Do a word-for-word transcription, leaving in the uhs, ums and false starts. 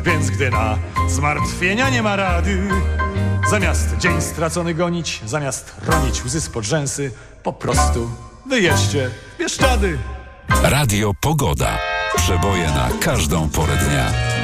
Więc gdy na zmartwienia nie ma rady, zamiast dzień stracony gonić, zamiast ronić łzy spod rzęsy, po prostu wyjedźcie w Bieszczady. Radio Pogoda. Przeboje na każdą porę dnia.